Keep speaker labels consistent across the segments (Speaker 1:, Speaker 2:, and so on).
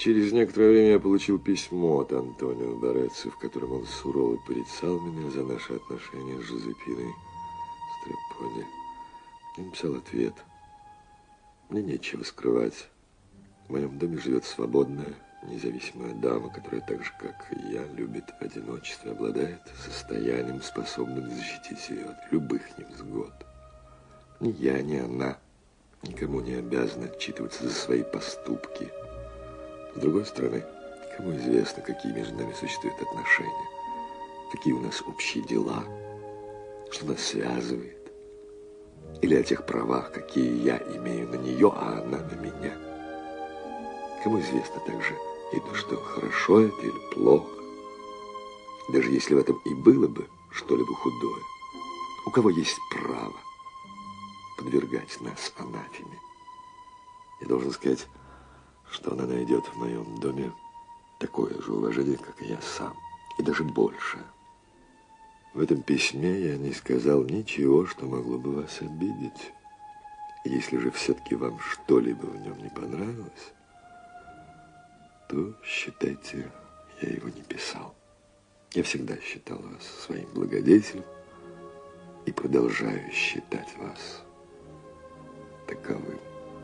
Speaker 1: Через некоторое время я получил письмо от Антонио Борецци, в котором он сурово порицал меня за наши отношения с Жозепиной Стрепони. Я написал ответ. Мне нечего скрывать. В моем доме живет свободная, независимая дама, которая так же, как и я, любит одиночество, обладает состоянием, способным защитить ее от любых невзгод. Ни я, ни она никому не обязаны отчитываться за свои поступки. С другой стороны, кому известно, какие между нами существуют отношения, какие у нас общие дела, что нас связывает, или о тех правах, какие я имею на нее, а она на меня. Кому известно также и то, что хорошо это или плохо, даже если в этом и было бы что-либо худое. У кого есть право подвергать нас анафеме? Я должен сказать, что она найдет в моем доме такое же уважение, как и я сам, и даже больше. В этом письме я не сказал ничего, что могло бы вас обидеть. Если же все-таки вам что-либо в нем не понравилось, то, считайте, я его не писал. Я всегда считал вас своим благодетелем и продолжаю считать вас таковым.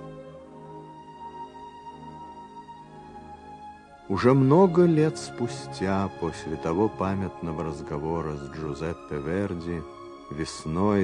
Speaker 2: Уже много лет спустя, после того памятного разговора с Джузеппе Верди, весной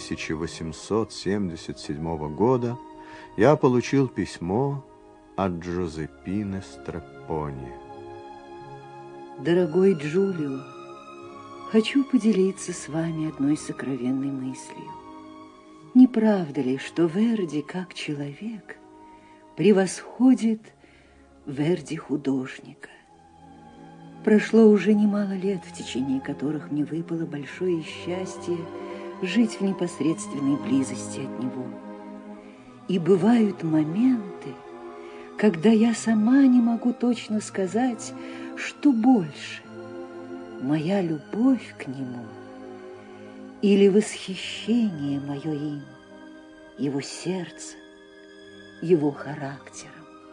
Speaker 2: 1877 года, я получил письмо от Джозепины Стрепони.
Speaker 3: Дорогой Джулио, хочу поделиться с вами одной сокровенной мыслью. Не правда ли, что Верди, как человек, превосходит Верди художника? Прошло уже немало лет, в течение которых мне выпало большое счастье жить в непосредственной близости от него. И бывают моменты, когда я сама не могу точно сказать, что больше: моя любовь к нему или восхищение мое им, его сердцем, его характером.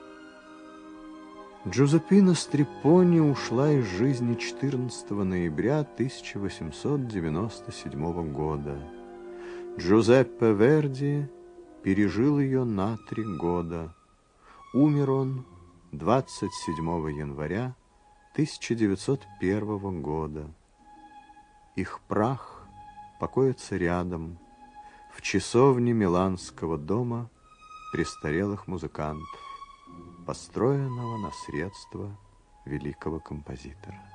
Speaker 2: Джузеппина Стрепони ушла из жизни 14 ноября 1897 года. Джузеппе Верди пережил ее на 3 года. Умер он 27 января 1901 года. Их прах покоится рядом, в часовне Миланского дома престарелых музыкантов, построенного на средства великого композитора.